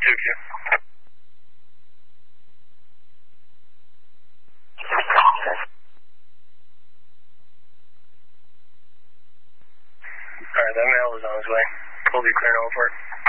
pursuit you. Alright, that male is on his way. We'll be clearing over it.